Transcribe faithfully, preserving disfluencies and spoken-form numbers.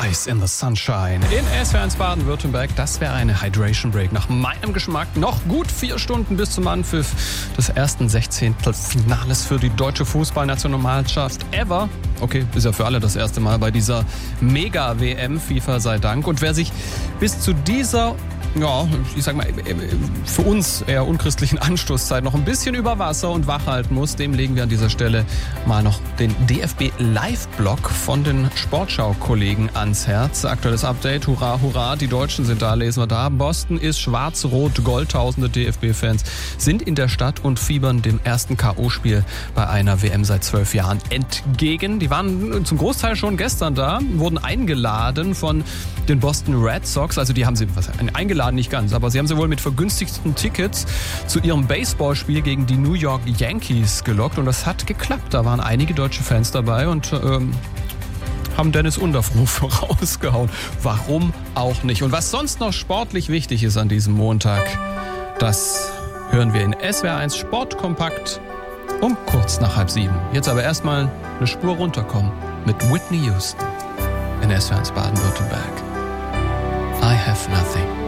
Ice in the Sunshine in S W R eins Baden-Württemberg. Das wäre eine Hydration Break nach meinem Geschmack. Noch gut vier Stunden bis zum Anpfiff des ersten Sechzehntelfinales für die deutsche Fußballnationalmannschaft ever. Okay, ist ja für alle das erste Mal bei dieser Mega-W M, FIFA sei Dank. Und wer sich bis zu dieser, ja, ich sag mal, für uns eher unchristlichen Anstoßzeit noch ein bisschen über Wasser und wach halten muss, dem legen wir an dieser Stelle mal noch den D F B-Live-Blog von den Sportschau-Kollegen ans Herz. Aktuelles Update, hurra, hurra, die Deutschen sind da, lesen wir da. Boston ist schwarz-rot-gold, tausende D F B-Fans sind in der Stadt und fiebern dem ersten K O-Spiel bei einer W M seit zwölf Jahren entgegen. Die waren zum Großteil schon gestern da, wurden eingeladen von den Boston Red Sox, also die haben sie, was, eingeladen nicht ganz, aber sie haben sie wohl mit vergünstigsten Tickets zu ihrem Baseballspiel gegen die New York Yankees gelockt und das hat geklappt. Da waren einige deutsche Fans dabei und ähm, haben Dennis Unterfruh vorausgehauen. Warum auch nicht? Und was sonst noch sportlich wichtig ist an diesem Montag, das hören wir in S W R eins Sportkompakt um kurz nach halb sieben. Jetzt aber erstmal eine Spur runterkommen mit Whitney Houston in S W R eins Baden-Württemberg. I have nothing.